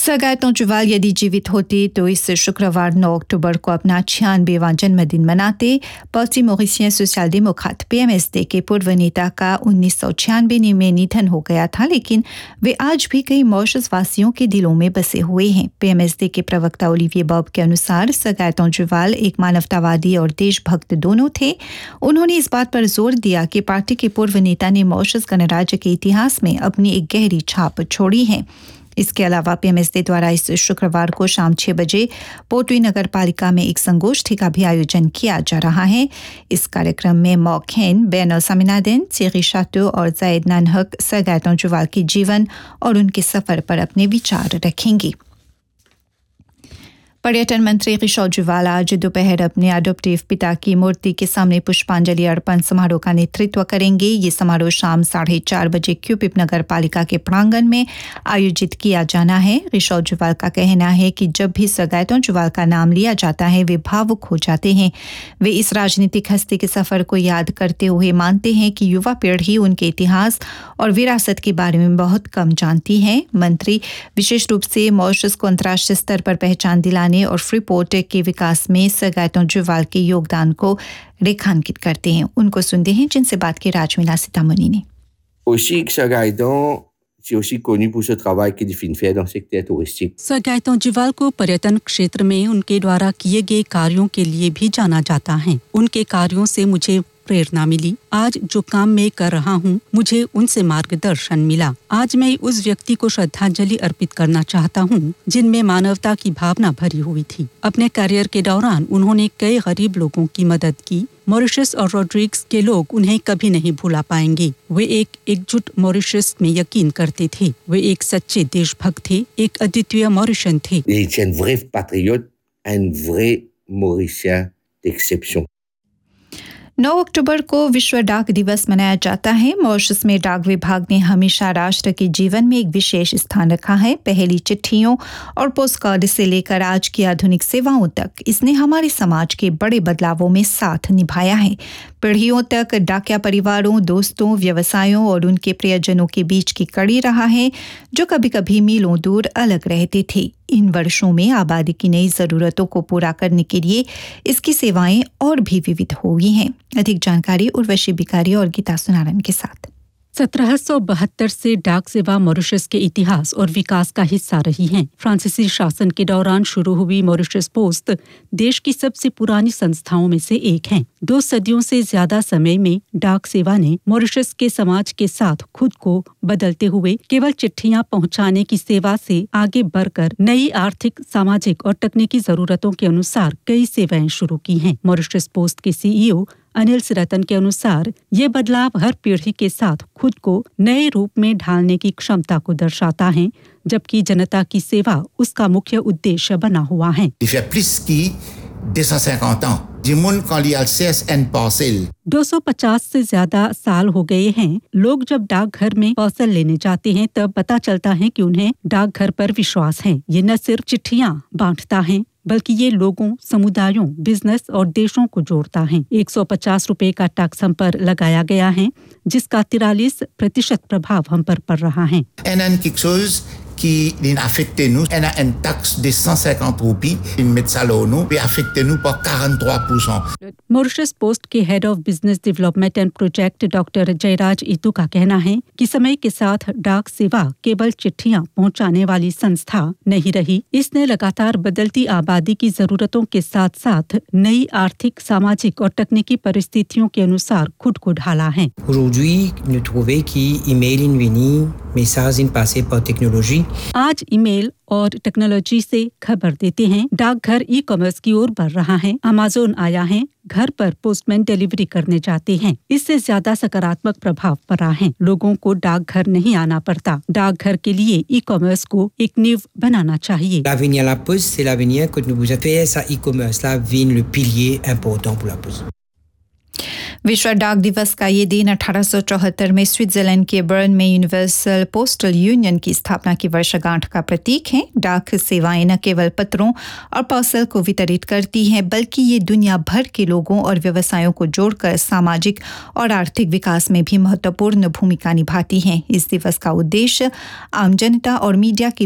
सगायतों जुवाल यदि जीवित होते तो इस शुक्रवार 9 अक्टूबर को अपना 96वां जन्मदिन मनाते। पार्टी मॉरिशियन सोशल डेमोक्रेट पीएमएसडी के पूर्व नेता का 1996 में निधन हो गया था, लेकिन वे आज भी कई मॉरिशस वासियों के दिलों में बसे हुए हैं। पीएमएसडी के प्रवक्ता ओलिविये बॉब के अनुसार सगायतों जुवाल एक मानवतावादी और देशभक्त दोनों थे। उन्होंने इस बात पर जोर दिया कि पार्टी के पूर्व नेता ने मॉरिशस गणराज्य के इतिहास में अपनी एक गहरी छाप छोड़ी है। इसके अलावा पीएमएसडी द्वारा इस शुक्रवार को शाम 6 बजे पोर्टवी नगर पालिका में एक संगोष्ठी का भी आयोजन किया जा रहा है। इस कार्यक्रम में मौखेन बेनो सामिनादेन, सीरी शाटो और जायद नानहक सगायतों जुवाल के जीवन और उनके सफर पर अपने विचार रखेंगी। पर्यटन मंत्री रिशॉल जुवाल आज दोपहर अपने अडॉप्टिव पिता की मूर्ति के सामने पुष्पांजलि अर्पण समारोह का नेतृत्व करेंगे। ये समारोह शाम 4:30 बजे क्यूपिप नगर पालिका के प्रांगण में आयोजित किया जाना है। रिशॉल जुवाल का कहना है कि जब भी सगायतों जुवाल का नाम लिया जाता है वे भावुक हो जाते हैं। वे इस राजनीतिक हस्ती के सफर को याद करते हुए मानते हैं कि युवा पीढ़ी उनके इतिहास और विरासत के बारे में बहुत कम जानती है। मंत्री विशेष रूप से मॉरिशस को अंतर्राष्ट्रीय स्तर पर पहचान दिलाने और फ्रीपोर्ट के विकास में सगायतों जुवाल के योगदान को रेखांकित करते हैं। उनको सुनते हैं जिनसे बात की राजमिला सीतामणी ने। C'est aussi connu pour ce travail qu'il fait dans le secteur touristique. सगायतों Jual को पर्यटन क्षेत्र में उनके द्वारा किए गए कार्यों के लिए भी जाना जाता है। उनके कार्यों से मुझे प्रेरणा मिली। आज जो काम मैं कर रहा हूँ, मुझे उनसे मार्गदर्शन मिला। आज मैं उस व्यक्ति को श्रद्धांजलि अर्पित करना चाहता हूँ जिनमें मानवता की भावना भरी हुई थी। अपने करियर के दौरान उन्होंने कई गरीब लोगों की मदद की। मॉरिशस और रोड्रिग्स के लोग उन्हें कभी नहीं भुला पाएंगे। वे एक एकजुट मॉरिशस में यकीन करते थे। वे एक सच्चे देशभक्त थे, एक अद्वितीय मॉरिशन थे। C'est un vrai patriote, un vrai Mauricien d'exception. 9 अक्टूबर को विश्व डाक दिवस मनाया जाता है। मॉरिशस में डाक विभाग ने हमेशा राष्ट्र के जीवन में एक विशेष स्थान रखा है। पहली चिट्ठियों और पोस्टकार्ड से लेकर आज की आधुनिक सेवाओं तक इसने हमारे समाज के बड़े बदलावों में साथ निभाया है। पीढ़ियों तक डाकिया परिवारों, दोस्तों, व्यवसायों और उनके प्रियजनों के बीच की कड़ी रहा है जो कभी-कभी मीलों दूर अलग रहते थे। इन वर्षों में आबादी की नई जरूरतों को पूरा करने के लिए इसकी सेवाएं और भी विविध हो गई हैं। अधिक जानकारी उर्वशी बिकारी और गीता सुनारन के साथ। 1772 से डाक सेवा मॉरिशस के इतिहास और विकास का हिस्सा रही है। फ्रांसीसी शासन के दौरान शुरू हुई मॉरिशस पोस्ट देश की सबसे पुरानी संस्थाओं में से एक है। 2 सदियों से ज्यादा समय में डाक सेवा ने मॉरिशस के समाज के साथ खुद को बदलते हुए केवल चिट्ठियां पहुंचाने की सेवा से आगे बढ़कर नई आर्थिक, सामाजिक और तकनीकी जरूरतों के अनुसार कई सेवाएं शुरू की हैं। मॉरिशस पोस्ट के सीईओ अनिल सिरतन के अनुसार ये बदलाव हर पीढ़ी के साथ खुद को नए रूप में ढालने की क्षमता को दर्शाता है, जबकि जनता की सेवा उसका मुख्य उद्देश्य बना हुआ है। 250 से ज्यादा साल हो गए हैं। लोग जब डाकघर में पार्सल लेने जाते हैं तब पता चलता है कि उन्हें डाकघर पर विश्वास है। ये न सिर्फ चिट्ठियां बांटता है बल्कि ये लोगों, समुदायों, बिजनेस और देशों को जोड़ता है। 150 रुपए का टैक्स हम पर लगाया गया है, जिसका 43% प्रभाव हम पर पड़ रहा है। qui affecte nous. Elle a une taxe de 150 roupies, une médecalono, et affecte nous par 43%. Mauritius post के head of business development and project doctor Jayraj इतू का कहना है कि समय के साथ डाक सेवा केवल चिट्ठियां पहुंचाने वाली संस्था नहीं रही। इसने लगातार बदलती आबादी की जरूरतों के साथ साथ नई आर्थिक, सामाजिक और तकनीकी परिस्थितियों के अनुसार खुद को ढाला है। Aujourd'hui, nous trouvons que email in veni, message in passé par technologie. आज ईमेल और टेक्नोलॉजी से खबर देते हैं। डाकघर ई कॉमर्स की ओर बढ़ रहा है। अमेज़न आया है, घर पर पोस्टमैन डिलीवरी करने जाते हैं। इससे ज्यादा सकारात्मक प्रभाव पड़ा है। लोगों को डाकघर नहीं आना पड़ता। डाकघर के लिए ई कॉमर्स को एक नींव बनाना चाहिए। L'avenir la poste, c'est l'avenir que nous vous fait ça e-commerce là vient le pilier important pour la poste. विश्व डाक दिवस का ये दिन 1874 में स्विट्जरलैंड के बर्न में यूनिवर्सल पोस्टल यूनियन की स्थापना की वर्षगांठ का प्रतीक है। डाक सेवाएं न केवल पत्रों और पार्सल को वितरित करती हैं, बल्कि ये दुनिया भर के लोगों और व्यवसायों को जोड़कर सामाजिक और आर्थिक विकास में भी महत्वपूर्ण भूमिका निभाती हैं। इस दिवस का उद्देश्य आम जनता और मीडिया के